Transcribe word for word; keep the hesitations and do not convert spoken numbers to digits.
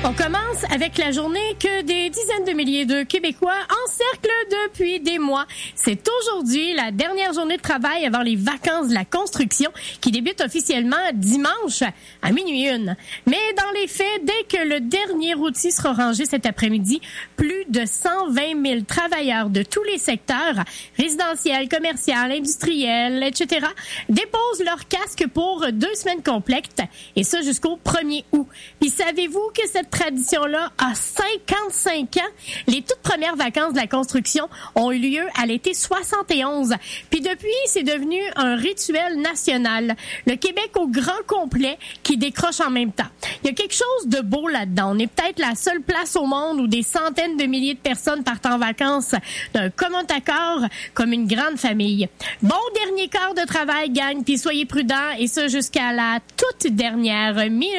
On commence avec la journée que des dizaines de milliers de Québécois encerclent depuis des mois. C'est aujourd'hui la dernière journée de travail avant les vacances de la construction qui débutent officiellement dimanche à minuit une. Mais dans les faits, dès que le dernier outil sera rangé cet après-midi, plus de cent vingt mille travailleurs de tous les secteurs, résidentiels, commercial, industriels, et cetera, déposent leur casque pour deux semaines complètes, et ça jusqu'au premier août. Puis savez-vous que cette tradition-là a cinquante-cinq ans? Les toutes premières vacances de la construction ont eu lieu à l'été soixante et onze. Puis depuis, c'est devenu un rituel national. Le Québec au grand complet qui décroche en même temps. Il y a quelque chose de beau là-dedans. On est peut-être la seule place au monde où des centaines de milliers de personnes partent en vacances d'un commun accord comme une grande famille. Bon dernier quart de travail, gang, puis soyez prudents, et ça jusqu'à la toute dernière minute.